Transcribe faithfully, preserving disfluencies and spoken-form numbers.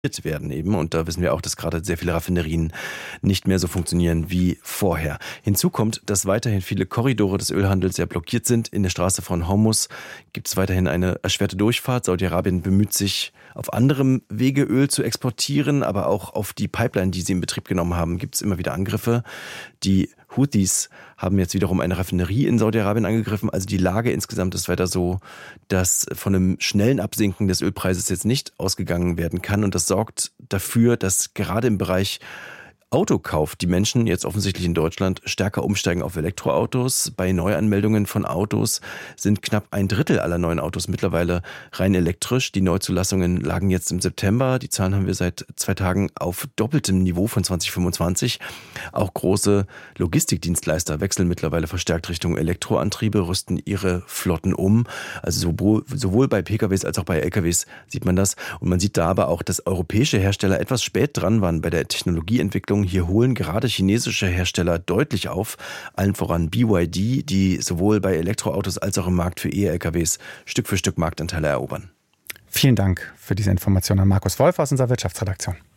werden eben. Und da wissen wir auch, dass gerade sehr viele Raffinerien nicht mehr so funktionieren wie vorher. Hinzu kommt, dass weiterhin viele Korridore des Ölhandels ja blockiert sind. In der Straße von Hormuz gibt es weiterhin eine erschwerte Durchfahrt. Saudi-Arabien bemüht sich, auf anderem Wege Öl zu exportieren, aber auch auf die Pipeline, die sie in Betrieb genommen haben, gibt es immer wieder Angriffe. Die Houthis haben jetzt wiederum eine Raffinerie in Saudi-Arabien angegriffen. Also die Lage insgesamt ist weiter so, dass von einem schnellen Absinken des Ölpreises jetzt nicht ausgegangen werden kann. Und das sorgt dafür, dass gerade im Bereich Autokauf die Menschen jetzt offensichtlich in Deutschland stärker umsteigen auf Elektroautos. Bei Neuanmeldungen von Autos sind knapp ein Drittel aller neuen Autos mittlerweile rein elektrisch. Die Neuzulassungen lagen jetzt im September. Die Zahlen haben wir seit zwei Tagen auf doppeltem Niveau von zwanzig fünfundzwanzig. Auch große Logistikdienstleister wechseln mittlerweile verstärkt Richtung Elektroantriebe, rüsten ihre Flotten um. Also sowohl, sowohl bei P K Ws als auch bei L K Ws sieht man das. Und man sieht da aber auch, dass europäische Hersteller etwas spät dran waren bei der Technologieentwicklung. Hier holen gerade chinesische Hersteller deutlich auf, allen voran B Y D, die sowohl bei Elektroautos als auch im Markt für E-L K Ws Stück für Stück Marktanteile erobern. Vielen Dank für diese Information an Markus Wolf aus unserer Wirtschaftsredaktion.